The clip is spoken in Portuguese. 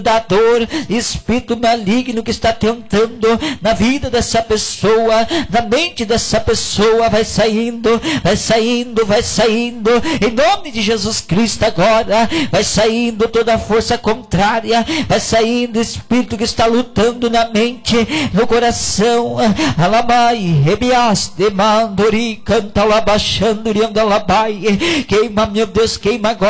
da dor, espírito maligno que está tentando na vida dessa pessoa, na mente dessa pessoa, vai saindo, vai saindo, vai saindo, em nome de Jesus Cristo agora, vai saindo toda a força contrária, vai saindo espírito que está lutando na mente, no coração, alabai, rebias, demandori, canta, labachando, rianda, labai, queima, meu Deus, queima agora.